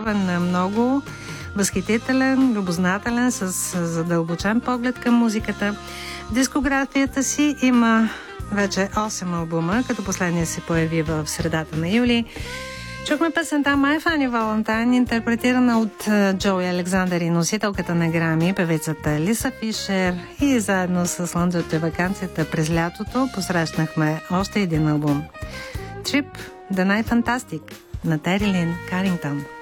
особен, много възхитителен, любознателен, с задълбочен поглед към музиката. В дискографията си има вече 8 албума, като последния се появи в средата на юли. Чухме песента My Funny Valentine, интерпретирана от Джоуи Александър и носителката на Грами, певицата Лиса Фишер, и заедно с Слънчето и ваканцията през лятото посрещнахме още един албум. Trip The Night Fantastic на Тери Лин Карингтън.